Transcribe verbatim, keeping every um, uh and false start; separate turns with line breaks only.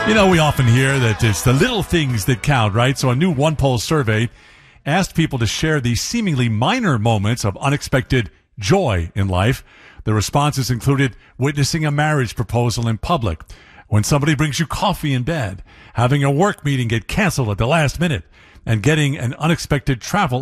You know, we often hear that it's the little things that count, right? So a new OnePoll survey asked people to share the seemingly minor moments of unexpected joy in life. The responses included witnessing a marriage proposal in public, when somebody brings you coffee in bed, having a work meeting get canceled at the last minute, and getting an unexpected travel